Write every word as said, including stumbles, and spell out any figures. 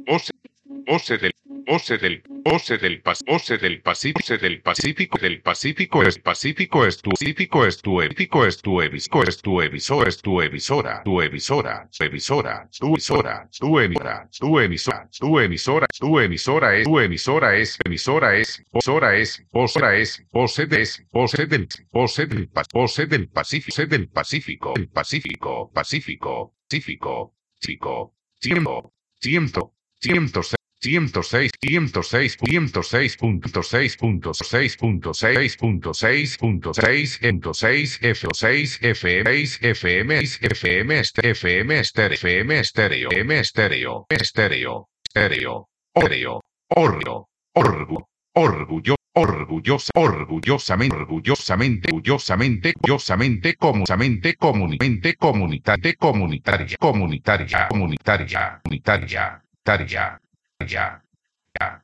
Oce, Oce del, Oce del, Oce del, Pas- Oce del Pacífico, Oce del Pacífico, del Pacífico es Pacífico es tu, Pacífico es tu, Pacífico es tu emisor, es tu emisor, es tu emisora, tu emisora, tu emisora, tu emisora, tu emisora, tu emisora, tu emisora, tu emisora es, tu emisora es, emisora es, emisora es, emisora es, Oce de es, Oce del, Oce del, Pas- Oce del Pacífico, Oce del Pacífico, el Pacífico, Pacífico, Pacífico, Pacífico, ciento, ciento, ciento ciento seis, ciento seis, ciento seis punto seis punto seis punto seis punto seis punto seis punto seis F seis F seis F M F M F M estéreo F M estéreo M estéreo estéreo estéreo oreo oreo orgullo orgullo orgullosa orgullosamente orgullosamente orgullosamente orgullosamente comunamente comunamente comunitaria comunitaria comunitaria comunitaria comunitaria comunitaria ya, ya.